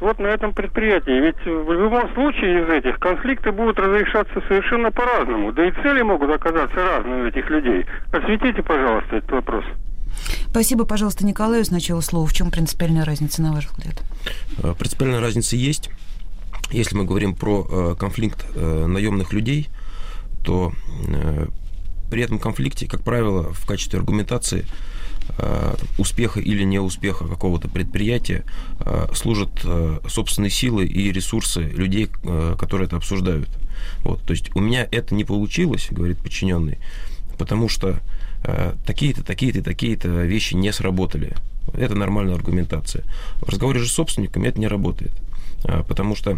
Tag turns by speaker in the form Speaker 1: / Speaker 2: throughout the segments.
Speaker 1: вот на этом предприятии. Ведь в любом случае из этих конфликты будут разрешаться совершенно по-разному. Да и цели могут оказаться разные у этих людей. Осветите, пожалуйста, этот вопрос.
Speaker 2: Спасибо, пожалуйста, Николаю. Сначала слово. В чем принципиальная разница, на ваш взгляд?
Speaker 3: Принципиальная разница есть. Если мы говорим про конфликт наемных людей, то при этом конфликте, как правило, в качестве аргументации успеха или неуспеха какого-то предприятия служат собственные силы и ресурсы людей, которые это обсуждают. Вот. То есть у меня это не получилось, говорит подчиненный, потому что такие-то, такие-то, такие-то вещи не сработали. Это нормальная аргументация. В разговоре же с собственниками это не работает, потому что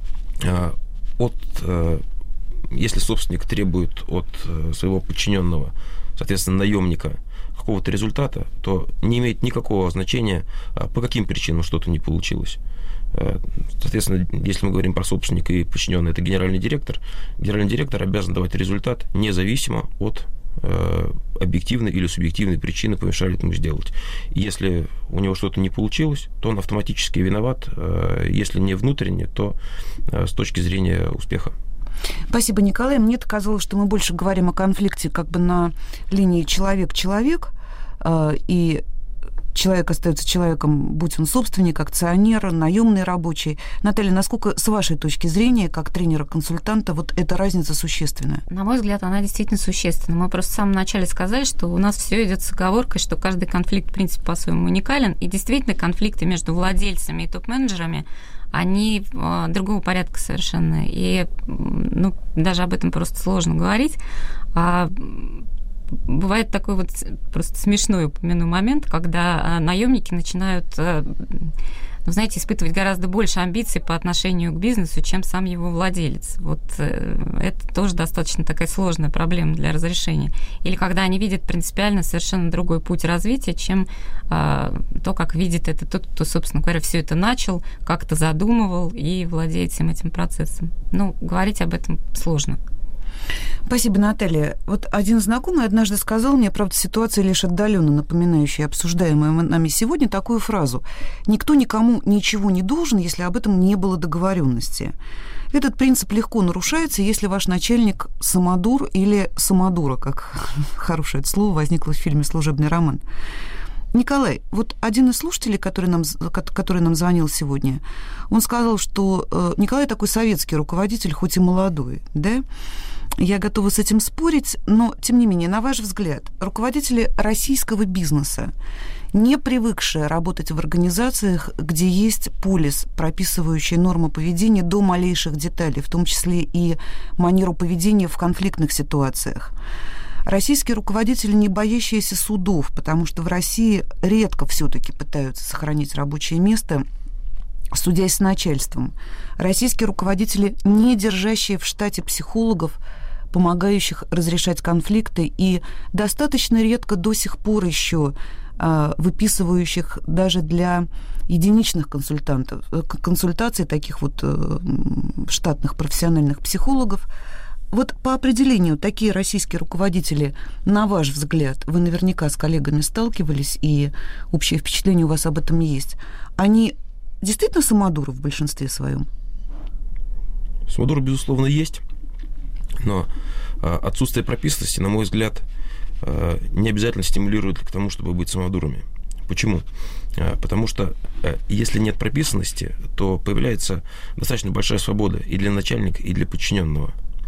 Speaker 3: если собственник требует от своего подчиненного, соответственно, наемника, какого-то результата, то не имеет никакого значения, по каким причинам что-то не получилось. Соответственно, если мы говорим про собственника и подчиненный, это генеральный директор обязан давать результат независимо от объективной или субъективной причины, помешали этому сделать. И если у него что-то не получилось, то он автоматически виноват, если не внутренне, то с точки зрения успеха.
Speaker 2: Спасибо, Николай. Мне-то казалось, что мы больше говорим о конфликте как бы на линии человек-человек, и человек остается человеком, будь он собственник, акционер, наемный рабочий. Наталья, насколько, с вашей точки зрения, как тренера-консультанта, вот эта разница существенная?
Speaker 4: На мой взгляд, она действительно существенна. Мы просто в самом начале сказали, что у нас все идет с оговоркой, что каждый конфликт, в принципе, по-своему уникален, и действительно конфликты между владельцами и топ-менеджерами, они другого порядка совершенно. И даже об этом просто сложно говорить. Бывает такой вот просто смешной, упомяну, момент, когда наемники начинают, испытывать гораздо больше амбиций по отношению к бизнесу, чем сам его владелец. Вот это тоже достаточно такая сложная проблема для разрешения. Или когда они видят принципиально совершенно другой путь развития, чем то, как видит это тот, кто, собственно говоря, все это начал, как-то задумывал и владеет всем этим процессом. Говорить об этом сложно.
Speaker 2: Спасибо, Наталья. Вот один знакомый однажды сказал мне, правда, ситуация лишь отдаленно напоминающая обсуждаемую нами сегодня, такую фразу: «Никто никому ничего не должен, если об этом не было договоренности». Этот принцип легко нарушается, если ваш начальник самодур или самодура, как хорошее это слово возникло в фильме «Служебный роман». Николай, вот один из слушателей, который нам звонил сегодня, он сказал, что Николай такой советский руководитель, хоть и молодой, да? Я готова с этим спорить, но, тем не менее, на ваш взгляд, руководители российского бизнеса, не привыкшие работать в организациях, где есть полис, прописывающий нормы поведения до малейших деталей, в том числе и манеру поведения в конфликтных ситуациях, российские руководители, не боящиеся судов, потому что в России редко все-таки пытаются сохранить рабочее место, судясь с начальством, российские руководители, не держащие в штате психологов, помогающих разрешать конфликты, и достаточно редко до сих пор еще выписывающих даже для единичных консультаций таких вот штатных профессиональных психологов. Вот по определению такие российские руководители, на ваш взгляд, вы наверняка с коллегами сталкивались, и общее впечатление у вас об этом есть, они действительно самодуры в большинстве своем?
Speaker 3: Самодуры, безусловно, есть, но отсутствие прописанности, на мой взгляд, не обязательно стимулирует к тому, чтобы быть самодурами. Почему? Потому что если нет прописанности, то появляется достаточно большая свобода и для начальника, и для подчиненного.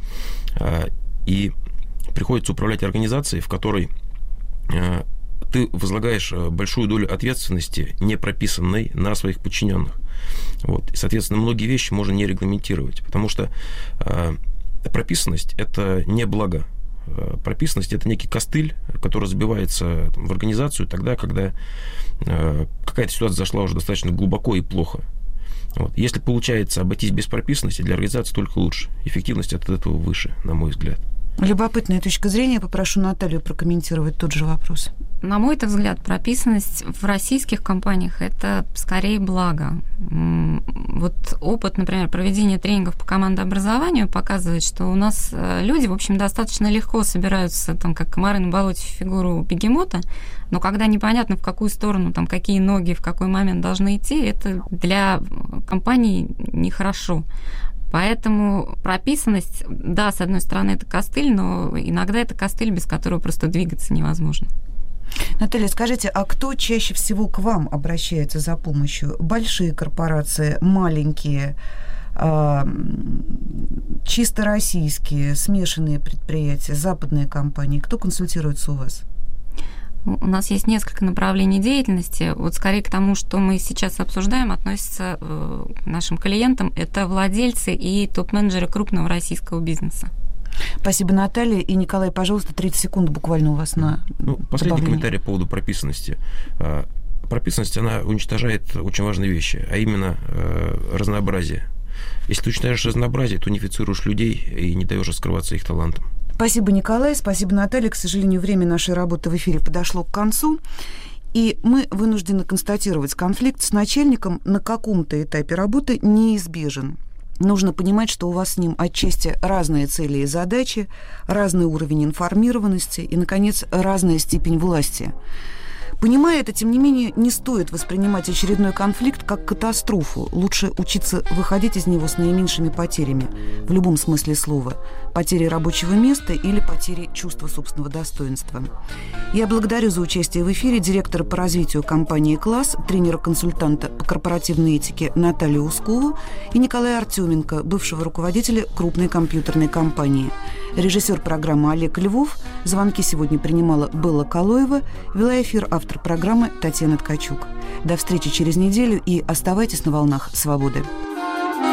Speaker 3: И приходится управлять организацией, в которой ты возлагаешь большую долю ответственности, не прописанной, на своих подчиненных. Вот. И, соответственно, многие вещи можно не регламентировать, потому что прописанность – это не благо. Прописанность – это некий костыль, который забивается в организацию тогда, когда какая-то ситуация зашла уже достаточно глубоко и плохо. Вот. Если получается обойтись без прописанности, для организации только лучше. Эффективность от этого выше, на мой взгляд.
Speaker 2: Любопытная точка зрения. Попрошу Наталью прокомментировать тот же вопрос.
Speaker 4: На мой взгляд, прописанность в российских компаниях – это скорее благо. вот опыт, например, проведения тренингов по командообразованию показывает, что у нас люди, в общем, достаточно легко собираются, там, как комары на болоте, в фигуру бегемота, но когда непонятно, в какую сторону, там, какие ноги в какой момент должны идти, это для компании нехорошо. Поэтому прописанность, да, с одной стороны, это костыль, но иногда это костыль, без которого просто двигаться невозможно.
Speaker 2: Наталья, скажите, а кто чаще всего к вам обращается за помощью? Большие корпорации, маленькие, чисто российские, смешанные предприятия, западные компании? Кто консультируется у вас?
Speaker 4: У нас есть несколько направлений деятельности. Вот скорее к тому, что мы сейчас обсуждаем, относится к нашим клиентам. Это владельцы и топ-менеджеры крупного российского бизнеса.
Speaker 2: Спасибо, Наталья. И, Николай, пожалуйста, 30 секунд буквально у вас на
Speaker 3: последний комментарий по поводу прописанности. Прописанность, она уничтожает очень важные вещи, а именно разнообразие. Если ты уничтожаешь разнообразие, то унифицируешь людей и не даешь раскрываться их талантам.
Speaker 2: Спасибо, Николай, спасибо, Наталья. К сожалению, время нашей работы в эфире подошло к концу, и мы вынуждены констатировать, конфликт с начальником на каком-то этапе работы неизбежен. Нужно понимать, что у вас с ним отчасти разные цели и задачи, разный уровень информированности и, наконец, разная степень власти. Понимая это, тем не менее, не стоит воспринимать очередной конфликт как катастрофу. Лучше учиться выходить из него с наименьшими потерями, в любом смысле слова. Потери рабочего места или потери чувства собственного достоинства. Я благодарю за участие в эфире директора по развитию компании «Класс», тренера-консультанта по корпоративной этике Наталью Ускову и Николая Артеменко, бывшего руководителя крупной компьютерной компании. Режиссер программы Олег Львов. Звонки сегодня принимала Белла Калоева. Вела эфир автор программы Татьяна Ткачук. До встречи через неделю и оставайтесь на волнах свободы.